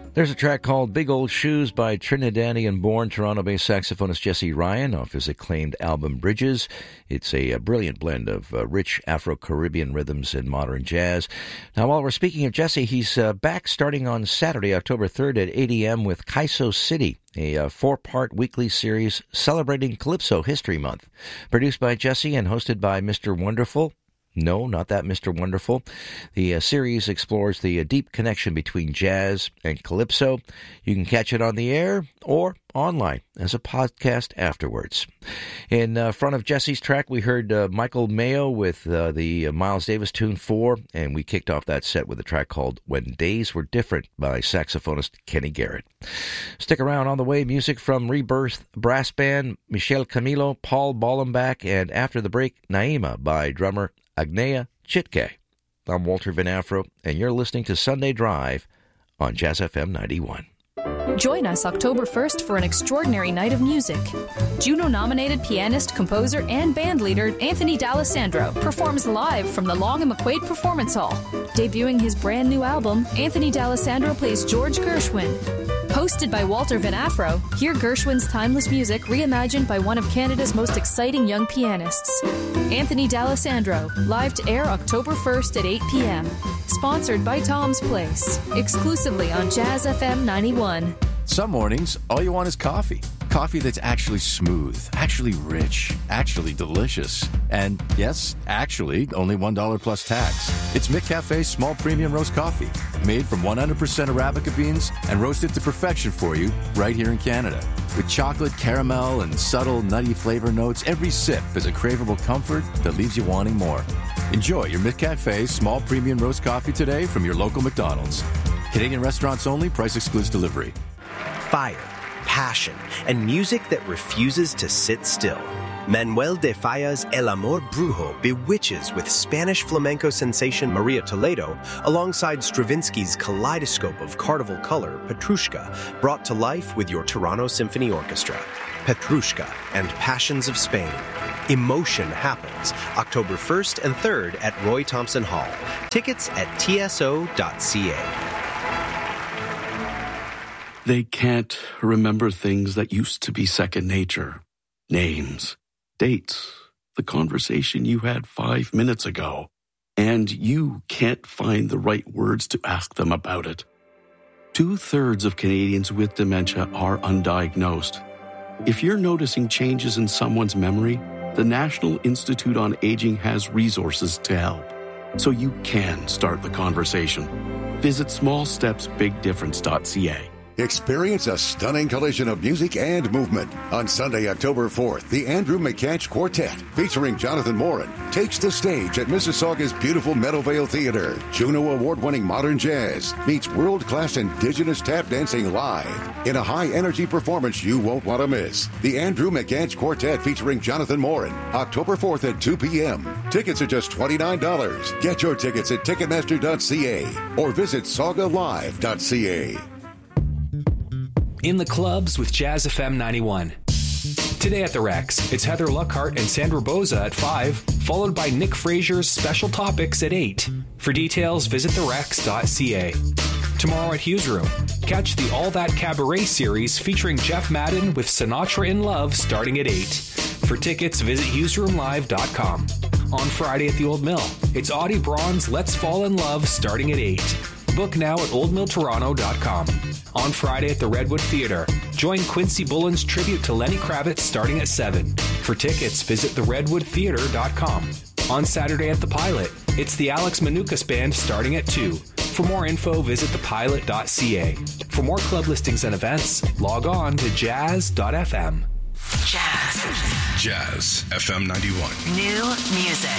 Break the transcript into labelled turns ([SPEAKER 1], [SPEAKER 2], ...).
[SPEAKER 1] There's a track called Big Old Shoes by Trinidadian-born Toronto-based saxophonist Jesse Ryan off his acclaimed album Bridges. It's a brilliant blend of rich Afro-Caribbean rhythms and modern jazz. Now, while we're speaking of Jesse, he's back starting on Saturday, October 3rd at 8 a.m. with Kaiso City, a four-part weekly series celebrating Calypso History Month. Produced by Jesse and hosted by Mr. Wonderful. No, not that Mr. Wonderful. The series explores the deep connection between jazz and calypso. You can catch it on the air or online as a podcast afterwards. In front of Jesse's track, we heard Michael Mayo with the Miles Davis tune 4, and we kicked off that set with a track called When Days Were Different by saxophonist Kenny Garrett. Stick around. On the way, music from Rebirth Brass Band, Michel Camilo, Paul Ballenbach, and after the break, Naima by drummer Agnea Chitke. I'm Walter Van Afro, and you're listening to Sunday Drive on Jazz FM 91.
[SPEAKER 2] Join us October 1st for an extraordinary night of music. Juno-nominated pianist, composer, and bandleader Anthony D'Alessandro performs live from the Long and McQuaid Performance Hall. Debuting his brand new album, Anthony D'Alessandro plays George Gershwin. Hosted by Walter Van Afro, hear Gershwin's timeless music reimagined by one of Canada's most exciting young pianists. Anthony D'Alessandro, live to air October 1st at 8 p.m. Sponsored by Tom's Place, exclusively on Jazz FM 91.
[SPEAKER 3] Some mornings, all you want is coffee. Coffee that's actually smooth, actually rich, actually delicious. And yes, actually, only $1 plus tax. It's McCafe's small premium roast coffee, made from 100% Arabica beans and roasted to perfection for you right here in Canada. With chocolate, caramel, and subtle nutty flavor notes, every sip is a craveable comfort that leaves you wanting more. Enjoy your McCafe small premium roast coffee today from your local McDonald's. Canadian restaurants only, price excludes delivery.
[SPEAKER 4] Fire, passion, and music that refuses to sit still. Manuel de Falla's El Amor Brujo bewitches with Spanish flamenco sensation Maria Toledo alongside Stravinsky's kaleidoscope of carnival color, Petrushka, brought to life with your Toronto Symphony Orchestra. Petrushka and Passions of Spain. Emotion happens October 1st and 3rd at Roy Thompson Hall. Tickets at tso.ca.
[SPEAKER 5] They can't remember things that used to be second nature. Names, dates, the conversation you had 5 minutes ago. And you can't find the right words to ask them about it. 2/3 of Canadians with dementia are undiagnosed. If you're noticing changes in someone's memory, the National Institute on Aging has resources to help. So you can start the conversation. Visit smallstepsbigdifference.ca.
[SPEAKER 6] Experience a stunning collision of music and movement. On Sunday, October 4th, the Andrew McCatch Quartet, featuring Jonathan Morin, takes the stage at Mississauga's beautiful Meadowvale Theatre. Juno Award-winning modern jazz meets world-class indigenous tap dancing live in a high-energy performance you won't want to miss. The Andrew McCatch Quartet featuring Jonathan Morin, October 4th at 2 p.m. Tickets are just $29. Get your tickets at Ticketmaster.ca or visit SaugaLive.ca.
[SPEAKER 7] In the clubs with Jazz FM 91. Today at the Rex, it's Heather Luckhart and Sandra Boza at 5, followed by Nick Frazier's Special Topics at 8. For details, visit therex.ca. Tomorrow at Hughes Room, catch the All That Cabaret series featuring Jeff Madden with Sinatra in Love starting at 8. For tickets, visit hughesroomlive.com. On Friday at the Old Mill, it's Audie Braun's Let's Fall in Love starting at 8. Book now at oldmilltoronto.com. On Friday at the Redwood Theatre, join Quincy Bullen's tribute to Lenny Kravitz starting at 7. For tickets, visit theredwoodtheatre.com. On Saturday at the Pilot, it's the Alex Manukas Band starting at 2. For more info, visit thepilot.ca. For more club listings and events, log on to jazz.fm.
[SPEAKER 8] Jazz.
[SPEAKER 9] Jazz FM 91.
[SPEAKER 8] New music.